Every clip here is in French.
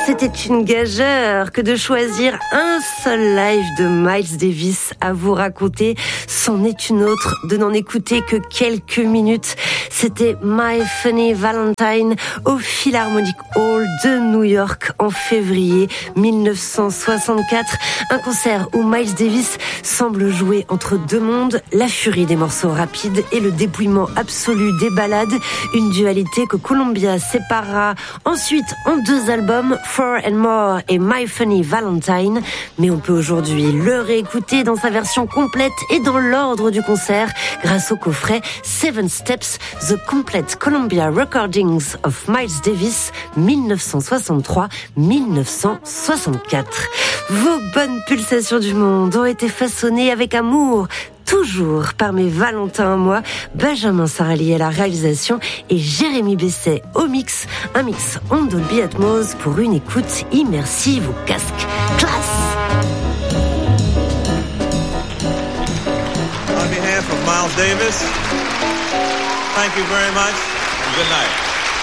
c'était une gageure que de choisir un seul live de Miles Davis à vous raconter. C'en est une autre de n'en écouter que quelques minutes. C'était My Funny Valentine au Philharmonic Hall de New York en février 1964. Un concert où Miles Davis semble jouer entre deux mondes, la furie des morceaux rapides et le dépouillement absolu des ballades. Une dualité que Columbia séparera ensuite en deux albums, Four and More et My Funny Valentine. Mais on peut aujourd'hui le réécouter dans sa version complète et dans l'ordre du concert grâce au coffret Seven Steps, The Complete Columbia Recordings of Miles Davis 1963-1964. Vos bonnes pulsations du monde ont été façonnées avec amour, toujours par mes Valentins à moi, Benjamin Sarali à la réalisation et Jérémy Besset au mix. Un mix en Dolby Atmos pour une écoute immersive au casque. Classe! On behalf of Miles Davis, thank you very much and good night.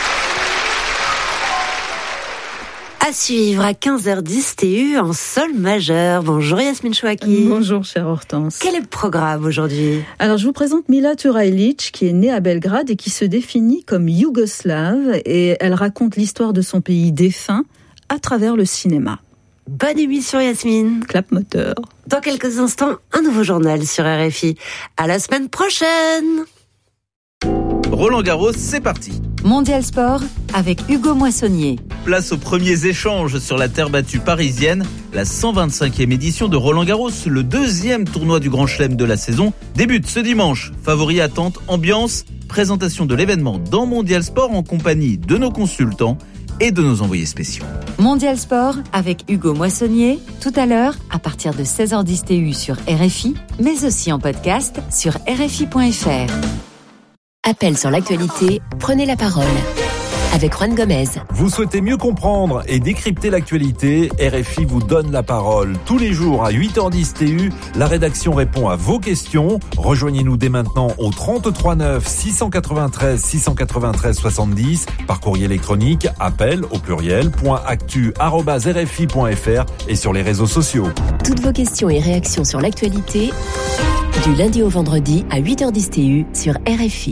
À suivre à 15h10 TU en sol majeur. Bonjour Yasmine Chouaki. Bonjour chère Hortense. Quel est le programme aujourd'hui ? Alors je vous présente Mila Turajlic qui est née à Belgrade et qui se définit comme yougoslave et elle raconte l'histoire de son pays défunt à travers le cinéma. Bonne émission Yasmine. Clap moteur. Dans quelques instants, un nouveau journal sur RFI. À la semaine prochaine. Roland Garros, c'est parti. Mondial Sport avec Hugo Moissonnier. Place aux premiers échanges sur la terre battue parisienne. La 125e édition de Roland Garros, le deuxième tournoi du Grand Chelem de la saison, débute ce dimanche. Favoris, attente, ambiance, présentation de l'événement dans Mondial Sport en compagnie de nos consultants et de nos envoyés spéciaux. Mondial Sport avec Hugo Moissonnier, tout à l'heure à partir de 16h10 TU sur RFI, mais aussi en podcast sur RFI.fr. Appel sur l'actualité, prenez la parole. Avec Juan Gomez. Vous souhaitez mieux comprendre et décrypter l'actualité, RFI vous donne la parole. Tous les jours à 8h10 TU, la rédaction répond à vos questions. Rejoignez-nous dès maintenant au 33 9 693 693 70 par courrier électronique, appel au pluriel, .actu@rfi.fr et sur les réseaux sociaux. Toutes vos questions et réactions sur l'actualité, du lundi au vendredi à 8h10 TU sur RFI.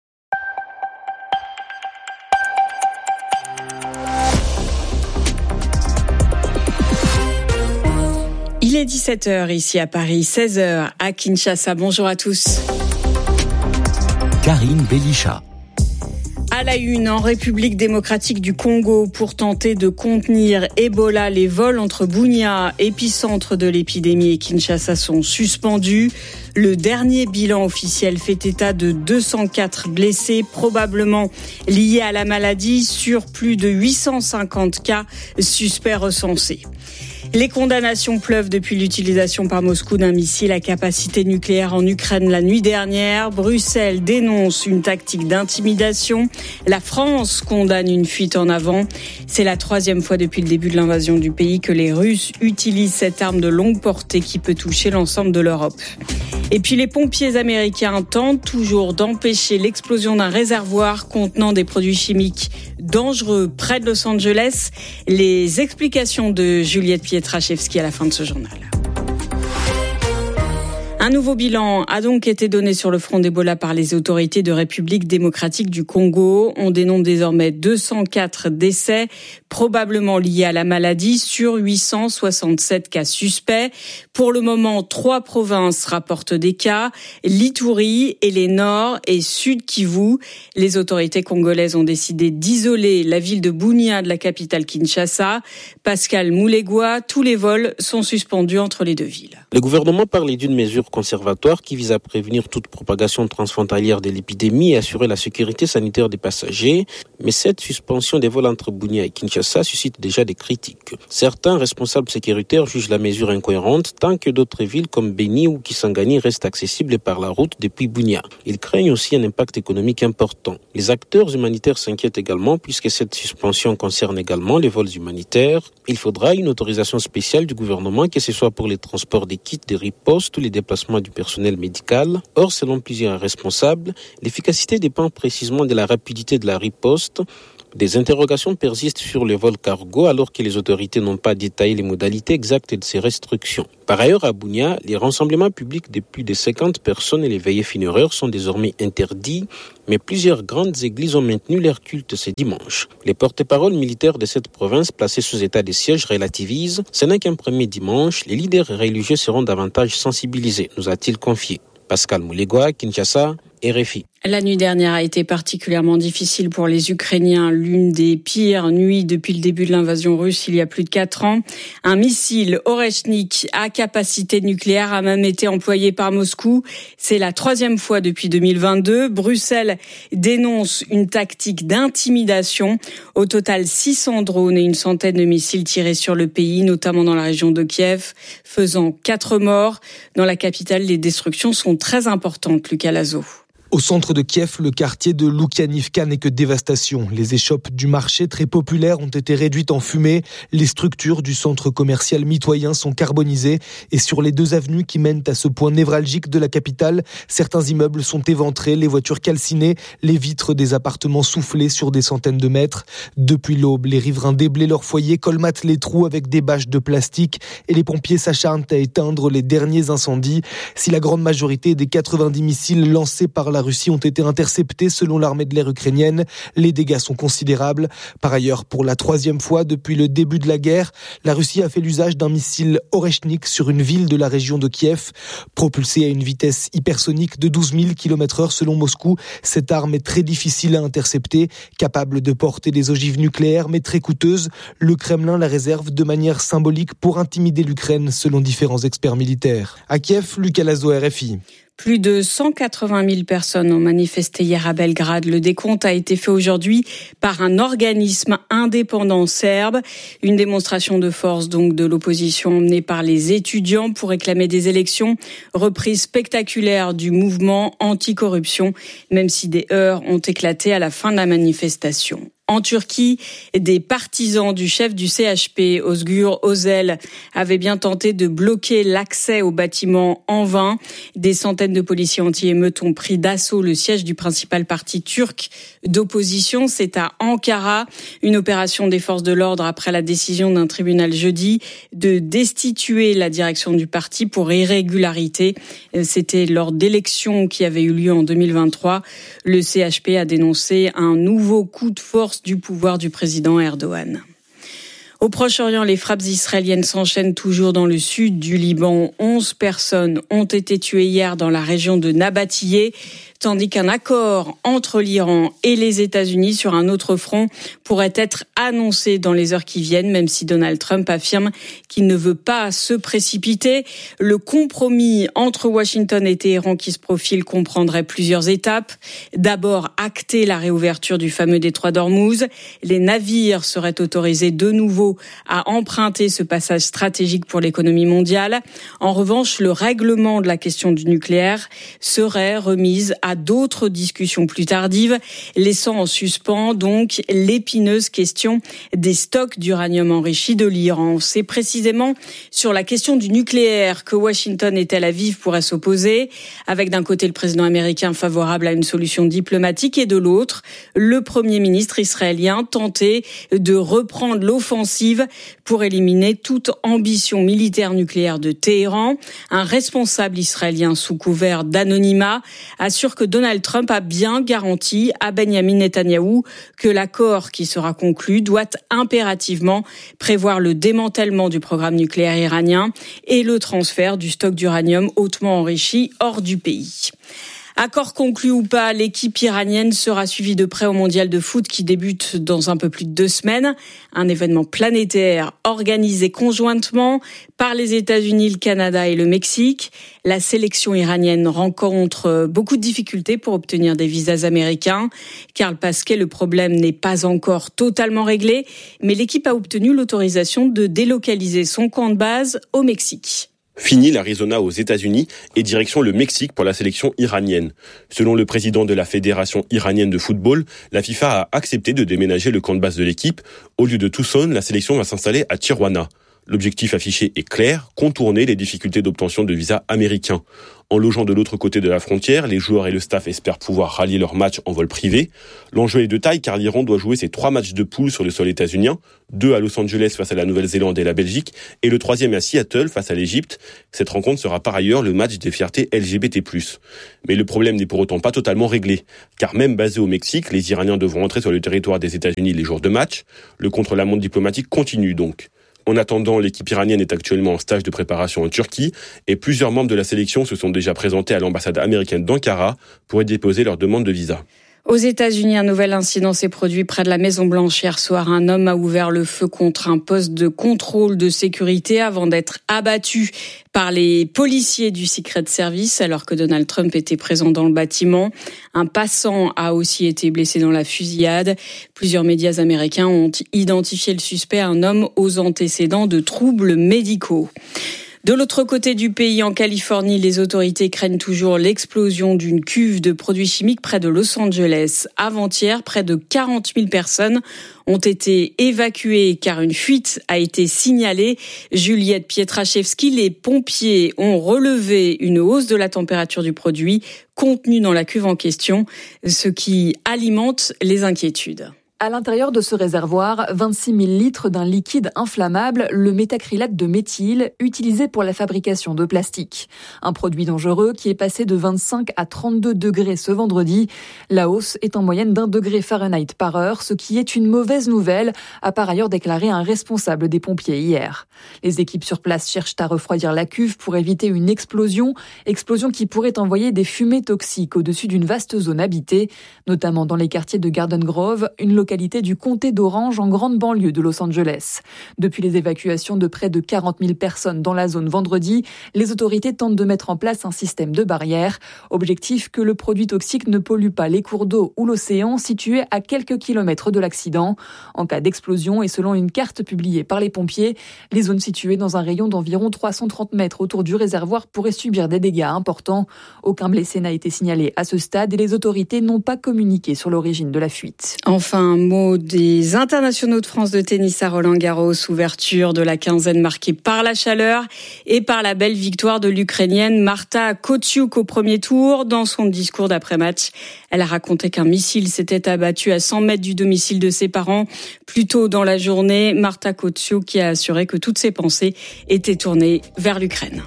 Il est 17h ici à Paris, 16h à Kinshasa. Bonjour à tous. Karine Belisha. À la une, en République démocratique du Congo, pour tenter de contenir Ebola, les vols entre Bunia, épicentre de l'épidémie, et Kinshasa sont suspendus. Le dernier bilan officiel fait état de 204 blessés, probablement liés à la maladie, sur plus de 850 cas suspects recensés. Les condamnations pleuvent depuis l'utilisation par Moscou d'un missile à capacité nucléaire en Ukraine la nuit dernière. Bruxelles dénonce une tactique d'intimidation. La France condamne une fuite en avant. C'est la troisième fois depuis le début de l'invasion du pays que les Russes utilisent cette arme de longue portée qui peut toucher l'ensemble de l'Europe. Et puis les pompiers américains tentent toujours d'empêcher l'explosion d'un réservoir contenant des produits chimiques dangereux près de Los Angeles. Les explications de Juliette Pietraszewski à la fin de ce journal. Un nouveau bilan a donc été donné sur le front d'Ebola par les autorités de République démocratique du Congo. On dénombre désormais 204 décès, probablement liés à la maladie, sur 867 cas suspects. Pour le moment, 3 provinces rapportent des cas, l'Ituri et les Nord et Sud Kivu. Les autorités congolaises ont décidé d'isoler la ville de Bunia de la capitale Kinshasa. Pascal Moulegua, tous les vols sont suspendus entre les deux villes. Le gouvernement parlait d'une mesure conservatoire qui vise à prévenir toute propagation transfrontalière de l'épidémie et assurer la sécurité sanitaire des passagers. Mais cette suspension des vols entre Bunia et Kinshasa suscite déjà des critiques. Certains responsables sécuritaires jugent la mesure incohérente tant que d'autres villes comme Beni ou Kisangani restent accessibles par la route depuis Bunia. Ils craignent aussi un impact économique important. Les acteurs humanitaires s'inquiètent également puisque cette suspension concerne également les vols humanitaires. Il faudra une autorisation spéciale du gouvernement, que ce soit pour les transports des kits de riposte ou les déplacements du personnel médical. Or, selon plusieurs responsables, l'efficacité dépend précisément de la rapidité de la riposte. Des interrogations persistent sur le vol cargo alors que les autorités n'ont pas détaillé les modalités exactes de ces restrictions. Par ailleurs, à Bunia, les rassemblements publics de plus de 50 personnes et les veillées funéraires sont désormais interdits, mais plusieurs grandes églises ont maintenu leur culte ce dimanche. Les porte-paroles militaires de cette province placée sous état de siège relativisent. Ce n'est qu'un premier dimanche, les leaders religieux seront davantage sensibilisés, nous a-t-il confié. Pascal Moulegua, Kinshasa, RFI. La nuit dernière a été particulièrement difficile pour les Ukrainiens, l'une des pires nuits depuis le début de l'invasion russe il y a plus de 4 ans. Un missile Oreshnik à capacité nucléaire a même été employé par Moscou. C'est la 3e fois depuis 2022. Bruxelles dénonce une tactique d'intimidation. Au total, 600 drones et une centaine de missiles tirés sur le pays, notamment dans la région de Kiev, faisant 4 morts. Dans la capitale, les destructions sont très importantes, Lucas Lazo. Au centre de Kiev, le quartier de Loukianivka n'est que dévastation. Les échoppes du marché, très populaires, ont été réduites en fumée. Les structures du centre commercial mitoyen sont carbonisées. Et sur les 2 avenues qui mènent à ce point névralgique de la capitale, certains immeubles sont éventrés, les voitures calcinées, les vitres des appartements soufflées sur des centaines de mètres. Depuis l'aube, les riverains déblaient leurs foyers, colmatent les trous avec des bâches de plastique et les pompiers s'acharnent à éteindre les derniers incendies. Si la grande majorité des 90 missiles lancés par la Russie ont été interceptés selon l'armée de l'air ukrainienne, les dégâts sont considérables. Par ailleurs, pour la 3e fois depuis le début de la guerre, la Russie a fait l'usage d'un missile Oreshnik sur une ville de la région de Kiev. Propulsée à une vitesse hypersonique de 12 000 km/h selon Moscou, cette arme est très difficile à intercepter, capable de porter des ogives nucléaires mais très coûteuse. Le Kremlin la réserve de manière symbolique pour intimider l'Ukraine selon différents experts militaires. À Kiev, Lucas Lazo, RFI. Plus de 180 000 personnes ont manifesté hier à Belgrade. Le décompte a été fait aujourd'hui par un organisme indépendant serbe. Une démonstration de force donc de l'opposition emmenée par les étudiants pour réclamer des élections. Reprise spectaculaire du mouvement anticorruption, même si des heurts ont éclaté à la fin de la manifestation. En Turquie, des partisans du chef du CHP, Özgür Özel, avaient bien tenté de bloquer l'accès au bâtiment en vain. Des centaines de policiers anti-émeutes ont pris d'assaut le siège du principal parti turc d'opposition. C'est à Ankara, une opération des forces de l'ordre après la décision d'un tribunal jeudi de destituer la direction du parti pour irrégularité. C'était lors d'élections qui avaient eu lieu en 2023. Le CHP a dénoncé un nouveau coup de force du pouvoir du président Erdogan. Au Proche-Orient, les frappes israéliennes s'enchaînent toujours dans le sud du Liban. 11 personnes ont été tuées hier dans la région de Nabatiyeh, tandis qu'un accord entre l'Iran et les États-Unis sur un autre front pourrait être annoncé dans les heures qui viennent, même si Donald Trump affirme qu'il ne veut pas se précipiter. Le compromis entre Washington et Téhéran qui se profile comprendrait plusieurs étapes. D'abord, acter la réouverture du fameux détroit d'Ormuz. Les navires seraient autorisés de nouveau à emprunter ce passage stratégique pour l'économie mondiale. En revanche, le règlement de la question du nucléaire serait remise à d'autres discussions plus tardives, laissant en suspens donc l'épineuse question des stocks d'uranium enrichi de l'Iran. C'est précisément sur la question du nucléaire que Washington et Tel Aviv pourraient s'opposer, avec d'un côté le président américain favorable à une solution diplomatique et de l'autre, le Premier ministre israélien tenté de reprendre l'offensive pour éliminer toute ambition militaire nucléaire de Téhéran. Un responsable israélien sous couvert d'anonymat assure que Donald Trump a bien garanti à Benjamin Netanyahou que l'accord qui sera conclu doit impérativement prévoir le démantèlement du programme nucléaire iranien et le transfert du stock d'uranium hautement enrichi hors du pays. Accord conclu ou pas, l'équipe iranienne sera suivie de près au mondial de foot qui débute dans un peu plus de 2 semaines. Un événement planétaire organisé conjointement par les États-Unis, le Canada et le Mexique. La sélection iranienne rencontre beaucoup de difficultés pour obtenir des visas américains. Karl Pasquet, le problème n'est pas encore totalement réglé, mais l'équipe a obtenu l'autorisation de délocaliser son camp de base au Mexique. Fini l'Arizona aux États-Unis et direction le Mexique pour la sélection iranienne. Selon le président de la Fédération iranienne de football, la FIFA a accepté de déménager le camp de base de l'équipe. Au lieu de Tucson, la sélection va s'installer à Tijuana. L'objectif affiché est clair, contourner les difficultés d'obtention de visas américains. En logeant de l'autre côté de la frontière, les joueurs et le staff espèrent pouvoir rallier leurs matchs en vol privé. L'enjeu est de taille car l'Iran doit jouer ses 3 matchs de poule sur le sol états-unien, 2 à Los Angeles face à la Nouvelle-Zélande et la Belgique, et le 3e à Seattle face à l'Égypte. Cette rencontre sera par ailleurs le match des fiertés LGBT+. Mais le problème n'est pour autant pas totalement réglé, car même basés au Mexique, les Iraniens devront entrer sur le territoire des États-Unis les jours de match. Le contre-la-montre diplomatique continue donc. En attendant, l'équipe iranienne est actuellement en stage de préparation en Turquie et plusieurs membres de la sélection se sont déjà présentés à l'ambassade américaine d'Ankara pour y déposer leur demande de visa. Aux États-Unis, un nouvel incident s'est produit près de la Maison-Blanche hier soir. Un homme a ouvert le feu contre un poste de contrôle de sécurité avant d'être abattu par les policiers du Secret Service alors que Donald Trump était présent dans le bâtiment. Un passant a aussi été blessé dans la fusillade. Plusieurs médias américains ont identifié le suspect, un homme aux antécédents de troubles médicaux. De l'autre côté du pays, en Californie, les autorités craignent toujours l'explosion d'une cuve de produits chimiques près de Los Angeles. Avant-hier, près de 40 000 personnes ont été évacuées car une fuite a été signalée. Juliette Pietraszewski, les pompiers ont relevé une hausse de la température du produit contenu dans la cuve en question, ce qui alimente les inquiétudes. À l'intérieur de ce réservoir, 26 000 litres d'un liquide inflammable, le méthacrylate de méthyle, utilisé pour la fabrication de plastique. Un produit dangereux qui est passé de 25 à 32 degrés ce vendredi. La hausse est en moyenne d'1 degré Fahrenheit par heure, ce qui est une mauvaise nouvelle, a par ailleurs déclaré un responsable des pompiers hier. Les équipes sur place cherchent à refroidir la cuve pour éviter une explosion qui pourrait envoyer des fumées toxiques au-dessus d'une vaste zone habitée, notamment dans les quartiers de Garden Grove, une localité du comté d'Orange en grande banlieue de Los Angeles. Depuis les évacuations de près de 40 000 personnes dans la zone vendredi, les autorités tentent de mettre en place un système de barrières. Objectif que le produit toxique ne pollue pas les cours d'eau ou l'océan situés à quelques kilomètres de l'accident. En cas d'explosion et selon une carte publiée par les pompiers, les zones situées dans un rayon d'environ 330 mètres autour du réservoir pourraient subir des dégâts importants. Aucun blessé n'a été signalé à ce stade et les autorités n'ont pas communiqué sur l'origine de la fuite. Enfin, un mot des internationaux de France de tennis à Roland-Garros, ouverture de la quinzaine marquée par la chaleur et par la belle victoire de l'Ukrainienne Marta Kostyuk au premier tour. Dans son discours d'après-match, elle a raconté qu'un missile s'était abattu à 100 mètres du domicile de ses parents plus tôt dans la journée. Marta Kostyuk qui a assuré que toutes ses pensées étaient tournées vers l'Ukraine.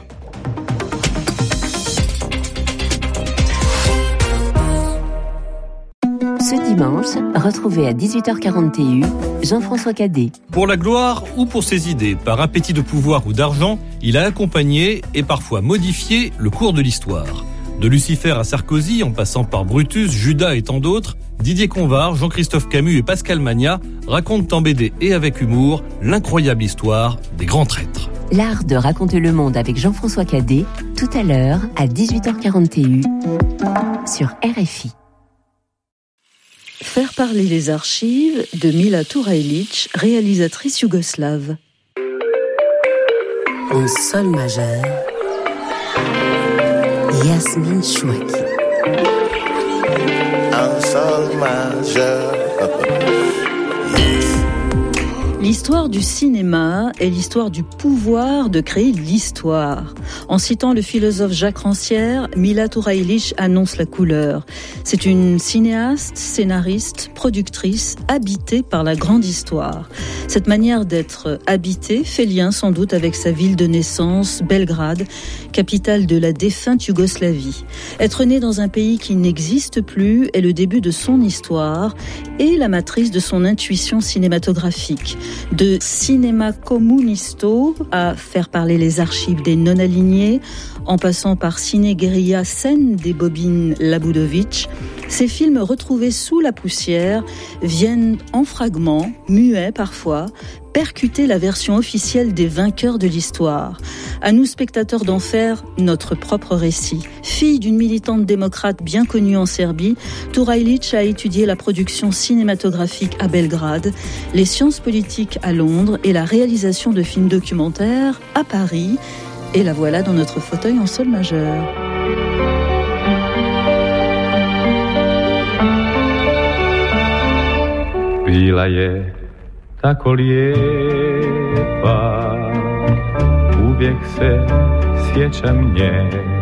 Ce dimanche, retrouvez à 18h41 Jean-François Cadet. Pour la gloire ou pour ses idées, par appétit de pouvoir ou d'argent, il a accompagné et parfois modifié le cours de l'histoire. De Lucifer à Sarkozy, en passant par Brutus, Judas et tant d'autres, Didier Convar, Jean-Christophe Camus et Pascal Magnat racontent en BD et avec humour l'incroyable histoire des grands traîtres. L'art de raconter le monde avec Jean-François Cadet, tout à l'heure à 18h41 sur RFI. Faire parler les archives de Mila Turajlic, réalisatrice yougoslave. En sol majeur, Yasmine Chouaki. En sol majeur. L'histoire du cinéma est l'histoire du pouvoir de créer l'histoire. En citant le philosophe Jacques Rancière, Mila Turajlic annonce la couleur. C'est une cinéaste, scénariste, productrice, habitée par la grande histoire. Cette manière d'être habitée fait lien sans doute avec sa ville de naissance, Belgrade, capitale de la défunte Yougoslavie. Être née dans un pays qui n'existe plus est le début de son histoire et la matrice de son intuition cinématographique. De Cinéma Comunisto à faire parler les archives des non-alignés, en passant par Ciné-Guérilla, scène des bobines Labudovic, ces films retrouvés sous la poussière viennent en fragments, muets parfois, percuter la version officielle des vainqueurs de l'histoire. À nous, spectateurs, d'en faire notre propre récit. Fille d'une militante démocrate bien connue en Serbie, Turajlic a étudié la production cinématographique à Belgrade, les sciences politiques à Londres et la réalisation de films documentaires à Paris. Et la voilà dans notre fauteuil en sol majeur. Bila je tako lijepa człowiek se siecia mnie.